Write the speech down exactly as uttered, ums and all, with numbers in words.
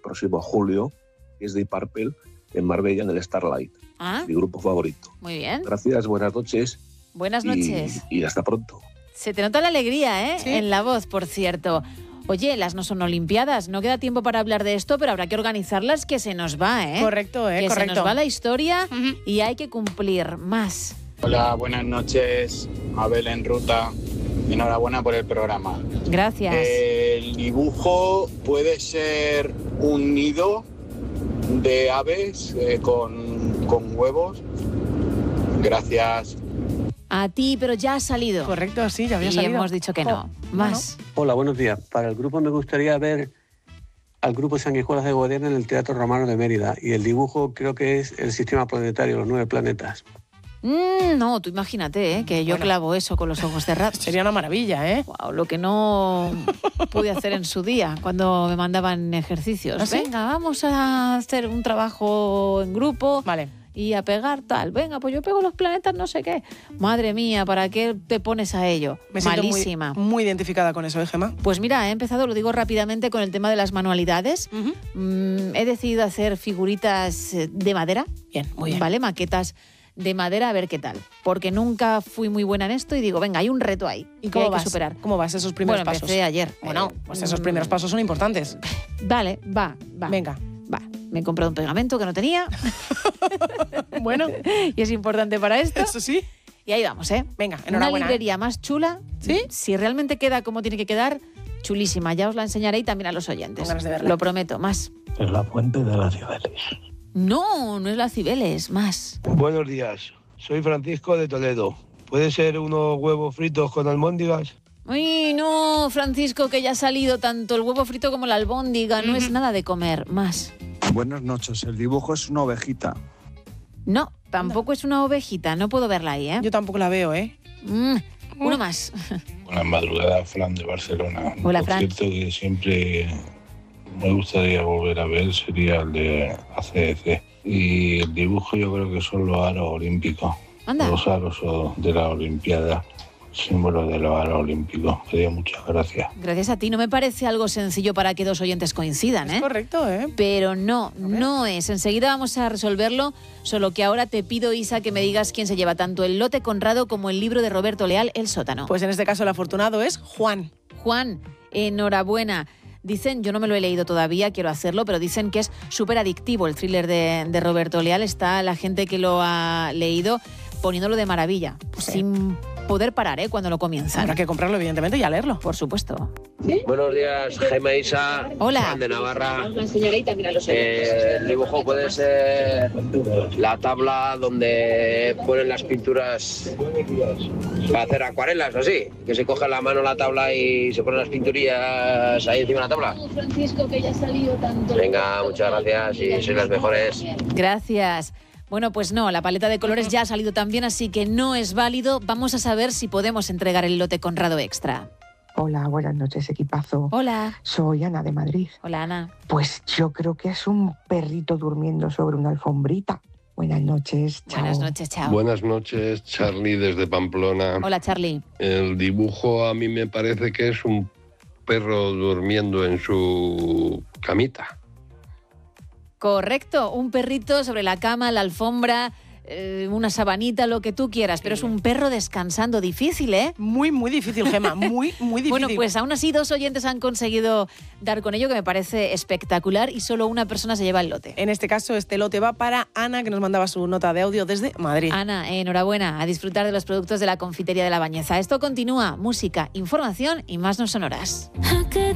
próximo julio, que es de Purple, en Marbella, en el Starlight. Ah, mi grupo favorito. muy bien. Gracias, buenas noches. Buenas y, noches. Y hasta pronto. Se te nota la alegría, ¿eh? Sí. En la voz, por cierto. Oye, las no son olimpiadas, no queda tiempo para hablar de esto, pero habrá que organizarlas, que se nos va, ¿eh? Correcto, ¿eh? Que Correcto. se nos va la historia Ujú. y hay que cumplir más. Hola, buenas noches. Abel en ruta. Enhorabuena por el programa. Gracias. El dibujo puede ser un nido de aves eh, con, con huevos. Gracias. A ti, pero ya ha salido. Correcto, sí, ya había y salido. hemos dicho que no. Oh, Más. Hola, buenos días. Para el grupo me gustaría ver al grupo Sanguijuelas de Guadiana en el Teatro Romano de Mérida. Y el dibujo creo que es el sistema planetario, los nueve planetas. Mm, no, tú imagínate, ¿eh? Que yo Bueno. clavo eso con los ojos cerrados. Sería una maravilla, ¿eh? Wow, lo que no pude hacer en su día cuando me mandaban ejercicios. ¿Ah, sí? Venga, vamos a hacer un trabajo en grupo. Vale. Y a pegar tal. Venga, pues yo pego los planetas no sé qué. Madre mía, ¿para qué te pones a ello? Me siento muy, Malísima. muy identificada con eso, ¿eh, Gemma? Pues mira, he empezado, lo digo rápidamente, con el tema de las manualidades. Ujú. Mm, he decidido hacer figuritas eh, de madera. Bien, muy bien. ¿Vale? Maquetas de madera, a ver qué tal. Porque nunca fui muy buena en esto y digo, venga, hay un reto ahí ¿Y que cómo hay vas? que superar. ¿Cómo vas esos primeros Bueno, pasos? empecé ayer. Bueno, Eh, pues esos mm, primeros pasos son importantes. Vale, va, va. Venga. Va. Me he comprado un pegamento que no tenía Bueno, y es importante para esto. eso sí. Y ahí vamos, ¿eh? Venga, Una enhorabuena. ¿eh? librería más chula. ¿Sí? Si realmente queda como tiene que quedar, chulísima. Ya os la enseñaré y también a los oyentes. Con ganas de verla. Lo prometo, más. Es la fuente de las Cibeles. No, no es la Cibeles, más. Buenos días, soy Francisco de Toledo. ¿Puede ser unos huevos fritos con almóndigas? Uy, no, Francisco, que ya ha salido tanto el huevo frito como la albóndiga. No es nada de comer, más. Buenas noches, el dibujo es una ovejita. No, tampoco es una ovejita. No puedo verla ahí, ¿eh? Yo tampoco la veo, ¿eh? Mm, uno más. Buenas madrugadas, Fran de Barcelona. Hola, Por Fran. cierto, que siempre me gustaría volver a ver sería el de A C D C. Y el dibujo yo creo que son los aros olímpicos. Anda. Los aros de la Olimpiada, símbolo de los aros olímpicos. Me dio muchas gracias. Gracias a ti. No me parece algo sencillo para que dos oyentes coincidan, Es ¿eh? correcto, ¿eh? Pero no, no es. Enseguida vamos a resolverlo, solo que ahora te pido, Isa, que me digas quién se lleva tanto el lote Conrado como el libro de Roberto Leal, El sótano. Pues en este caso el afortunado es Juan. Juan, enhorabuena. Dicen, yo no me lo he leído todavía, quiero hacerlo, pero dicen que es súper adictivo el thriller de, de Roberto Leal. Está la gente que lo ha leído poniéndolo de maravilla, Sí. sin poder parar, ¿eh? Cuando lo comienzan. Habrá que comprarlo, evidentemente, y a leerlo. Por supuesto. Buenos días, Gemma Isa. Hola. Juan de Navarra. Eh, el dibujo puede ser la tabla donde ponen las pinturas para hacer acuarelas o así. Que se coge la mano la tabla y se ponen las pinturillas ahí encima de la tabla. Venga, muchas gracias y sois las mejores. Gracias. Bueno, pues no, la paleta de colores ya ha salido también, así que no es válido. Vamos a saber si podemos entregar el lote Conrado Extra. Hola, buenas noches, equipazo. Hola. Soy Ana de Madrid. Hola, Ana. Pues yo creo que es un perrito durmiendo sobre una alfombrita. Buenas noches, chao. Buenas noches, chao. Buenas noches, Charlie desde Pamplona. Hola, Charlie. El dibujo a mí me parece que es un perro durmiendo en su camita. Correcto, un perrito sobre la cama, la alfombra, eh, una sabanita, lo que tú quieras, pero es un perro descansando. Difícil, ¿eh? Muy, muy difícil, Gemma, muy, muy difícil. Bueno, pues aún así dos oyentes han conseguido dar con ello, que me parece espectacular, y solo una persona se lleva el lote. En este caso, este lote va para Ana, que nos mandaba su nota de audio desde Madrid. Ana, enhorabuena, a disfrutar de los productos de la confitería de La Bañeza. Esto continúa, música, información y más no sonoras. I could